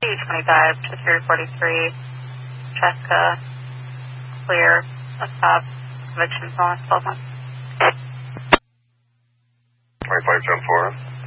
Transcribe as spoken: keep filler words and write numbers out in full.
twenty-five to three forty-three, Jessica, clear, a stop, convictions on twelve months. twenty-five, jump four.